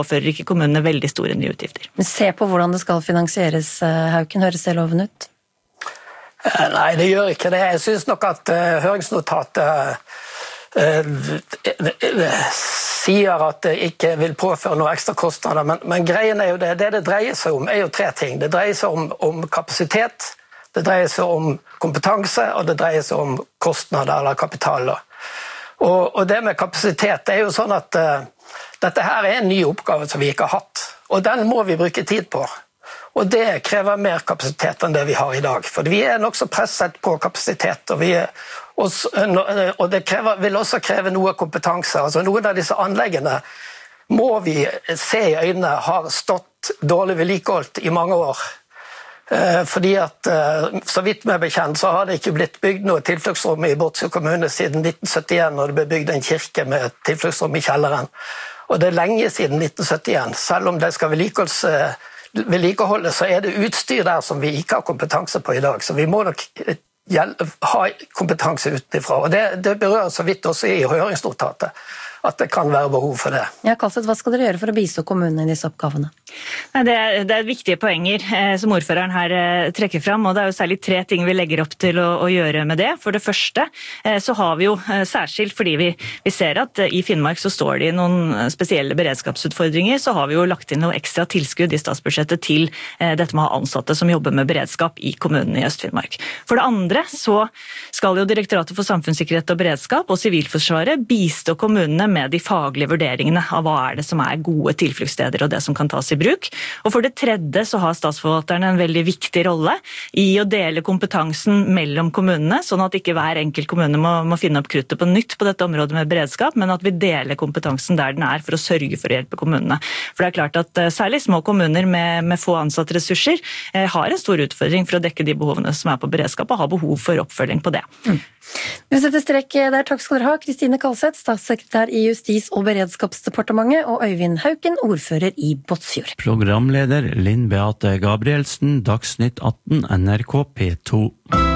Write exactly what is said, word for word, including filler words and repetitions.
påfører ikke kommunene veldig store nye utgifter. Men se på hvordan det skal finansieres, Hauken, høres det lovende ut? Nei, det gjør ikke det. Jeg synes nok at uh, høringsnotatet uh, sier at det ikke vil påføre noen ekstra kostnader, men, men greien er jo det, det det dreier seg om er jo tre ting. Det dreier seg om, om kapasitet, det dreier seg om kompetanse, og det dreier seg om kostnader eller kapital. Og, og det med kapasitet, det er jo sånn at uh, dette her er en ny oppgave som vi ikke har hatt, og den må vi bruke tid på. Og det krever mer kapasitet enn det vi har i dag, for vi er nok så presset på kapasitet, og, vi er, og, og det krever, vil også kreve noe kompetanse. Altså noen av disse anleggene må vi se i øynene har stått dårlig vedlikeholdt i mange år. Fordi at, så vidt meg bekjent, så har det ikke blitt bygd noe tilfluktsrom i Båtsfjord kommune siden nitten syttien, når det ble bygd en kirke med tilfluktsrom i kjelleren. Og det er lenge siden nitten syttien. Selv om det skal vedlikeholdes, vedlikeholdes, så er det utstyr der som vi ikke har kompetanse på i dag. Så vi må nok ha kompetanse utenfra. Og det, det berører så vidt også i høringsnotatet, at det kan være behov for det. Ja, Kalseth, hva skal dere gjøre for å bistå kommunene i disse oppgavene? Nei, det, er, det er viktige poenger eh, som ordføreren her eh, trekker fram, og det er jo særlig tre ting vi legger opp til å, å gjøre med det. For det første eh, så har vi jo eh, særskilt fordi vi, vi ser at eh, i Finnmark så står det i noen spesielle beredskapsutfordringer, så har vi jo lagt inn noe ekstra tilskudd i statsbudsjettet til eh, dette med å ha ansatte som jobber med beredskap i kommunene i Øst-Finnmark. For det andre så skal jo Direktoratet for samfunnssikkerhet og beredskap og Sivilforsvaret bistå kommunene med de faglige vurderingene av hva er det som er gode tilfluktssteder og det som kan tas i bruk. Og for det tredje så har statsforvalteren en veldig viktig rolle i å dele kompetansen mellom kommunene, sånn at ikke hver enkelt kommune må, må finne opp kruttet på nytt på dette området med beredskap, men at vi deler kompetansen der den er for å sørge for å hjelpe kommunene. For det er klart at særlig små kommuner med, med få ansatte ressurser eh, har en stor utfordring for å dekke de behovene som er på beredskap, og har behov for oppfølging på det. Mm. Vi setter strekk der. Takk skal dere ha, Kristine Kalseth, statssekretær i Justis- og beredskapsdepartementet, og Øyvind Hauken, ordfører i Båtsfjord. Programleder Linn Beate Gabrielsen, Dagsnytt atten, N R K P to.